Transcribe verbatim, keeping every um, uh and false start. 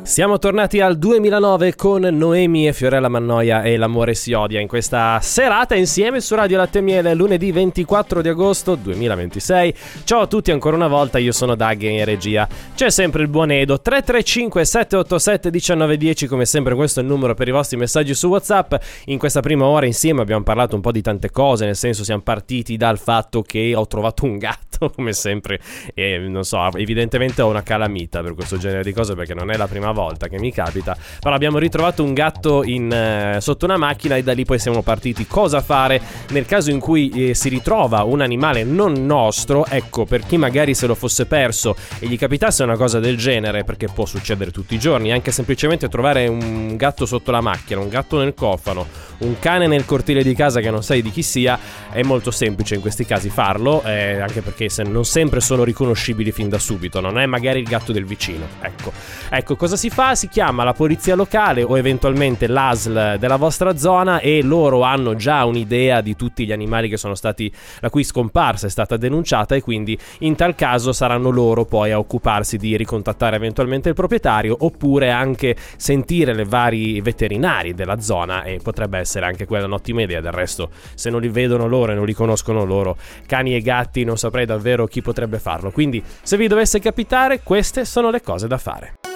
Siamo tornati al duemilanove con Noemi e Fiorella Mannoia e L'amore si odia in questa serata insieme su Radio Latte e Miele, lunedì ventiquattro di agosto duemilaventisei. Ciao a tutti ancora una volta, io sono Dag in regia. C'è sempre il buon Edo. Tre tre cinque sette otto sette uno nove uno zero, come sempre questo è il numero per i vostri messaggi su WhatsApp. In questa prima ora insieme abbiamo parlato un po' di tante cose, nel senso siamo partiti dal fatto che ho trovato un gatto come sempre e non so, evidentemente ho una calamita per questo genere di cose perché non è la prima volta che mi capita, però abbiamo ritrovato un gatto in, eh, sotto una macchina e da lì poi siamo partiti. Cosa fare nel caso in cui eh, si ritrova un animale non nostro? Ecco, per chi magari se lo fosse perso e gli capitasse una cosa del genere, perché può succedere tutti i giorni, anche semplicemente trovare un gatto sotto la macchina, un gatto nel cofano, un cane nel cortile di casa che non sai di chi sia, è molto semplice in questi casi farlo, eh, anche perché se non sempre sono riconoscibili fin da subito, non è magari il gatto del vicino. Ecco, ecco cosa si fa? Si chiama la polizia locale o eventualmente l'A S L della vostra zona e loro hanno già un'idea di tutti gli animali che sono stati, la cui scomparsa è stata denunciata, e quindi in tal caso saranno loro poi a occuparsi di ricontattare eventualmente il proprietario, oppure anche sentire le vari veterinari della zona, e potrebbe essere anche quella un'ottima idea. Del resto, se non li vedono loro e non li conoscono loro, cani e gatti, non saprei davvero chi potrebbe farlo. Quindi se vi dovesse capitare, queste sono le cose da fare.